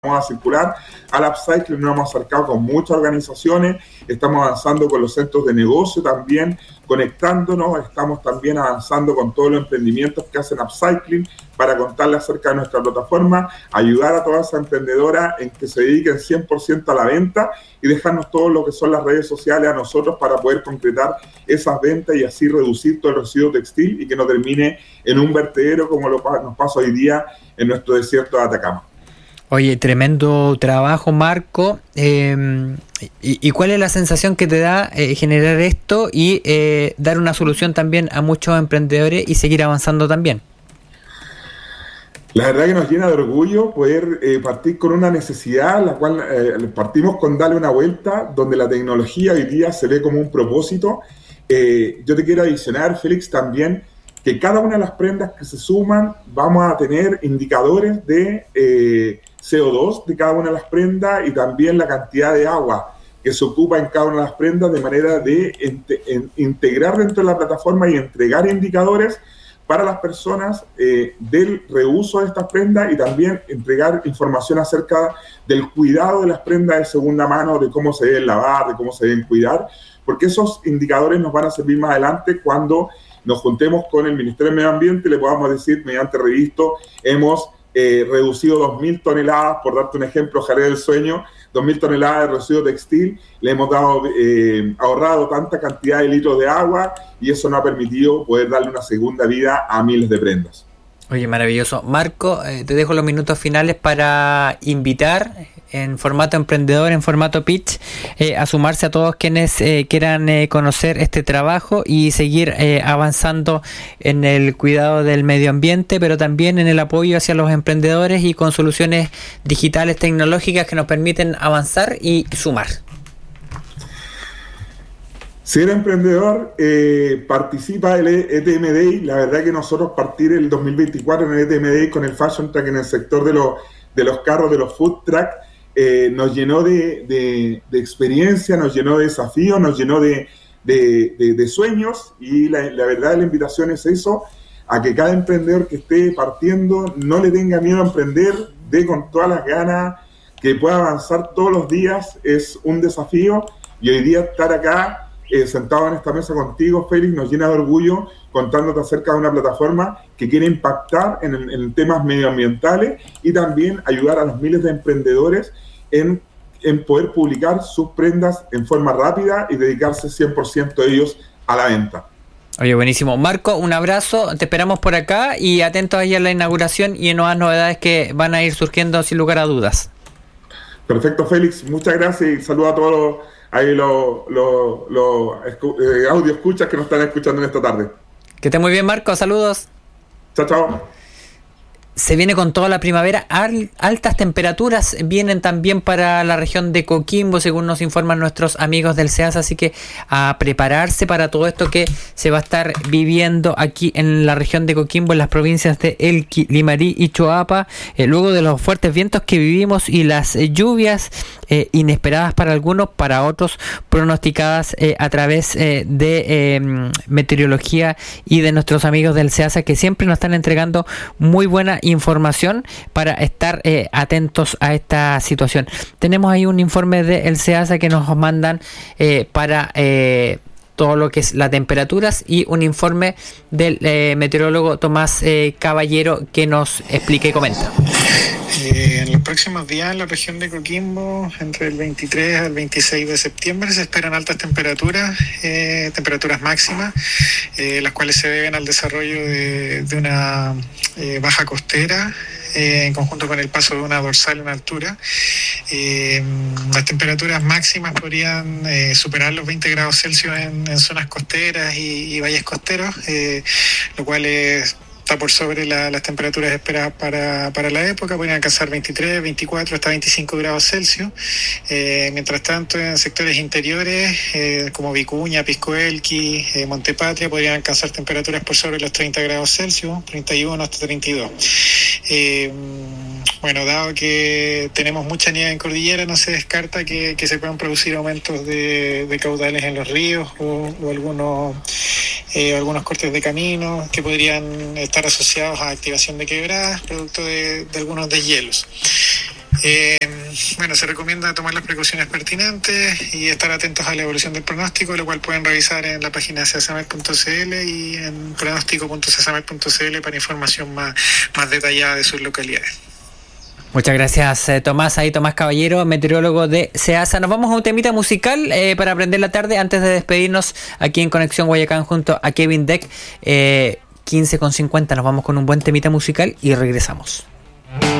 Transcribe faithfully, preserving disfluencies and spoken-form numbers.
moda circular. Al upcycling nos hemos acercado con muchas organizaciones, estamos avanzando con los centros de negocio también, conectándonos, estamos también avanzando con todos los emprendimientos que hacen upcycling para contarles acerca de nuestra plataforma, ayudar a todas esas emprendedoras en que se dediquen cien por ciento a la venta y dejarnos todo lo que son las redes sociales a nosotros para poder concretar esas ventas y así reducir todo el residuo textil y que no termine en un vertedero como lo nos pasa hoy día en nuestro desierto de Atacama. Oye, tremendo trabajo, Marco. Eh, y, ¿Y cuál es la sensación que te da eh, generar esto y eh, dar una solución también a muchos emprendedores y seguir avanzando también? La verdad que nos llena de orgullo poder eh, partir con una necesidad, la cual eh, partimos con darle una vuelta, donde la tecnología hoy día se ve como un propósito. Eh, yo te quiero adicionar, Félix, también que cada una de las prendas que se suman vamos a tener indicadores de eh, C O dos de cada una de las prendas y también la cantidad de agua que se ocupa en cada una de las prendas, de manera de ente, en, integrar dentro de la plataforma y entregar indicadores para las personas eh, del reuso de estas prendas y también entregar información acerca del cuidado de las prendas de segunda mano, de cómo se deben lavar, de cómo se deben cuidar, porque esos indicadores nos van a servir más adelante cuando nos juntemos con el Ministerio del Medio Ambiente y le podamos decir, mediante registro, hemos eh, reducido dos mil toneladas, por darte un ejemplo, Jaré del Sueño, dos mil toneladas de residuo textil, le hemos dado eh, ahorrado tanta cantidad de litros de agua y eso nos ha permitido poder darle una segunda vida a miles de prendas. Oye, maravilloso. Marco, eh, te dejo los minutos finales para invitar en formato emprendedor, en formato pitch, eh, a sumarse a todos quienes eh, quieran eh, conocer este trabajo y seguir eh, avanzando en el cuidado del medio ambiente, pero también en el apoyo hacia los emprendedores y con soluciones digitales tecnológicas que nos permiten avanzar y sumar. Si eres emprendedor, eh, participa del E T M Day. La verdad que nosotros partir el dos mil veinticuatro en el E T M Day con el Fashion Track en el sector de, lo, de los carros, de los food truck, eh, nos llenó de, de, de experiencia, nos llenó de desafíos, nos llenó de, de, de, de sueños y la, la verdad la invitación es eso, a que cada emprendedor que esté partiendo no le tenga miedo a emprender, dé con todas las ganas, que pueda avanzar todos los días, es un desafío y hoy día estar acá Eh, sentado en esta mesa contigo, Félix, nos llena de orgullo contándote acerca de una plataforma que quiere impactar en, en temas medioambientales y también ayudar a los miles de emprendedores en, en poder publicar sus prendas en forma rápida y dedicarse cien por ciento de ellos a la venta. Oye, buenísimo. Marco, un abrazo, te esperamos por acá y atentos ahí a la inauguración y en nuevas novedades que van a ir surgiendo sin lugar a dudas. Perfecto, Félix, muchas gracias y saludo a todos los ahí los lo, lo, eh, audio escuchas que nos están escuchando en esta tarde. Que esté muy bien, Marco, saludos. Chao, chao. Se viene con toda la primavera, Al, altas temperaturas vienen también para la región de Coquimbo, según nos informan nuestros amigos del SEASA, así que a prepararse para todo esto que se va a estar viviendo aquí en la región de Coquimbo, en las provincias de Elqui, Limarí y Choapa, eh, luego de los fuertes vientos que vivimos y las eh, lluvias eh, inesperadas para algunos, para otros pronosticadas eh, a través eh, de eh, meteorología y de nuestros amigos del SEASA, que siempre nos están entregando muy buena información para estar eh, atentos a esta situación. Tenemos ahí un informe del SEASA que nos mandan eh, para eh, todo lo que es las temperaturas y un informe del eh, meteorólogo Tomás eh, Caballero que nos explica y comenta. Eh, en los próximos días en la región de Coquimbo, entre el veintitrés al veintiséis de septiembre, se esperan altas temperaturas, eh, temperaturas máximas, eh, las cuales se deben al desarrollo de, de una eh, baja costera, eh, en conjunto con el paso de una dorsal en altura. Eh, las temperaturas máximas podrían eh, superar los veinte grados Celsius en, en zonas costeras y, y valles costeros, eh, lo cual es está por sobre la, las temperaturas esperadas para, para la época, podrían alcanzar veintitrés, veinticuatro hasta veinticinco grados Celsius. Eh, mientras tanto, en sectores interiores eh, como Vicuña, Pisco Elqui, eh, Montepatria, podrían alcanzar temperaturas por sobre los treinta grados Celsius, treinta y uno hasta treinta y dos. Eh, bueno, dado que tenemos mucha nieve en cordillera, no se descarta que, que se puedan producir aumentos de, de caudales en los ríos o, o algunos eh, algunos cortes de camino que podrían estar asociados a activación de quebradas, producto de, de algunos deshielos. Eh, bueno, se recomienda tomar las precauciones pertinentes y estar atentos a la evolución del pronóstico, lo cual pueden revisar en la página ceasamed punto cl y en pronóstico punto ceasamed punto cl para información más, más detallada de sus localidades. Muchas gracias, eh, Tomás. Ahí Tomás Caballero, meteorólogo de SEASA. Nos vamos a un temita musical eh, para aprender la tarde antes de despedirnos aquí en Conexión Guayacán junto a Kevin Deck. Eh, quince con cincuenta, nos vamos con un buen temita musical y regresamos.